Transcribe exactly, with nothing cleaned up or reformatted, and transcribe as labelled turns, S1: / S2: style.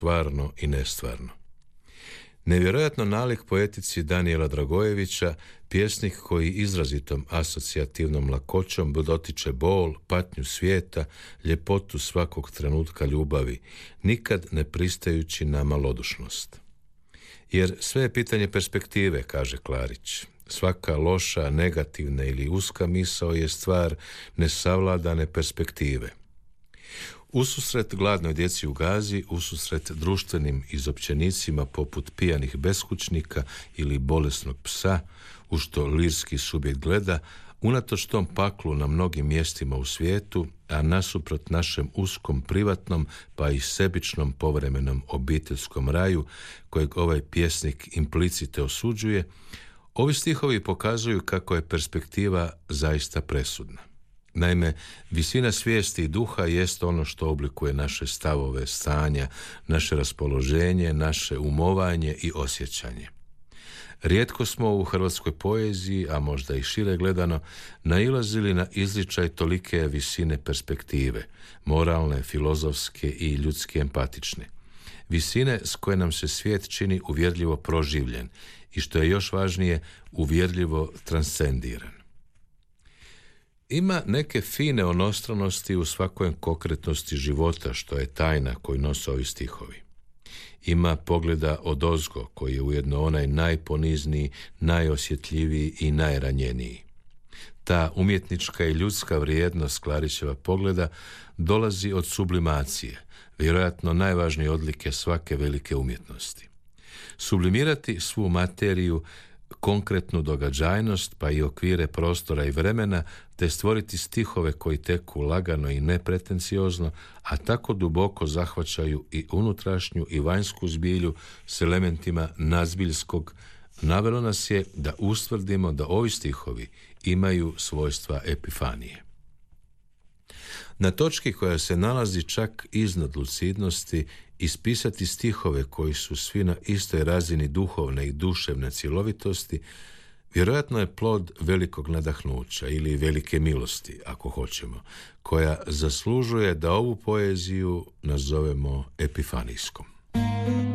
S1: stvarno i nestvarno. Nevjerojatno nalik poetici Danijela Dragojevića, pjesnik koji izrazitom asocijativnom lakoćom dotiče bol, patnju svijeta, ljepotu svakog trenutka ljubavi, nikad ne pristajući na malodušnost. Jer sve je pitanje perspektive, kaže Klarić. Svaka loša, negativna ili uska misao je stvar nesavladane perspektive. Ususret gladnoj djeci u Gazi, ususret društvenim izopćenicima poput pijanih beskućnika ili bolesnog psa, u što lirski subjekt gleda, unatoč tom paklu na mnogim mjestima u svijetu, a nasuprot našem uskom privatnom pa i sebičnom povremenom obiteljskom raju, kojeg ovaj pjesnik implicite osuđuje, ovi stihovi pokazuju kako je perspektiva zaista presudna. Naime, visina svijesti i duha jest ono što oblikuje naše stavove, stanja, naše raspoloženje, naše umovanje i osjećanje. Rijetko smo u hrvatskoj poeziji, a možda i šire gledano, nailazili na izričaj tolike visine perspektive, moralne, filozofske i ljudski empatične. Visine s koje nam se svijet čini uvjerljivo proživljen i, što je još važnije, uvjerljivo transcendiran. Ima neke fine onostranosti u svakoj konkretnosti života, što je tajna koju nose ovi stihovi. Ima pogleda odozgo, koji je ujedno onaj najponizniji, najosjetljiviji i najranjeniji. Ta umjetnička i ljudska vrijednost Klarićeva pogleda dolazi od sublimacije, vjerojatno najvažnije odlike svake velike umjetnosti. Sublimirati svu materiju, konkretnu događajnost, pa i okvire prostora i vremena, te stvoriti stihove koji teku lagano i nepretenciozno, a tako duboko zahvaćaju i unutrašnju i vanjsku zbilju s elementima nazbiljskog, navelo nas je da ustvrdimo da ovi stihovi imaju svojstva epifanije. Na točki koja se nalazi čak iznad lucidnosti, ispisati stihove koji su svi na istoj razini duhovne i duševne cjelovitosti, vjerojatno je plod velikog nadahnuća ili velike milosti, ako hoćemo, koja zaslužuje da ovu poeziju nazovemo epifanijskom.